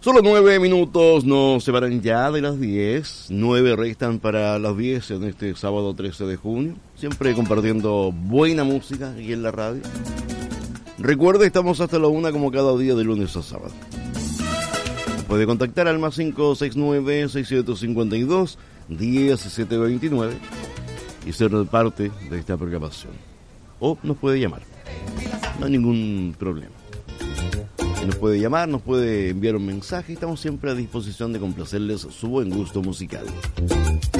Solo 9 minutos nos separan ya de las 10. 9 restan para las 10 en este sábado 13 de junio. Siempre compartiendo buena música aquí en la radio. Recuerde, estamos hasta la 1 como cada día de lunes a sábado. Puede contactar al más 569-6752-1729 y ser parte de esta programación. O nos puede llamar. No hay ningún problema. Nos puede llamar, nos puede enviar un mensaje. Estamos siempre a disposición de complacerles su buen gusto musical.